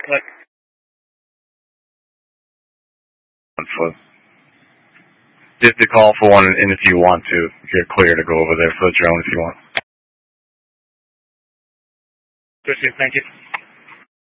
What? To call for one, and if you want to, you're clear to go over there for the drone if you want. Thank you.